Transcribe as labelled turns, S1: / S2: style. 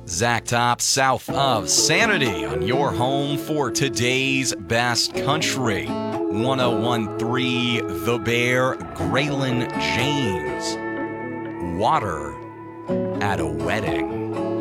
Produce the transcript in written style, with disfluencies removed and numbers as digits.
S1: Zach Top, south of Sanity, on your home for today's best country. 1013 The Bear, Graylin James. Water at a Wedding.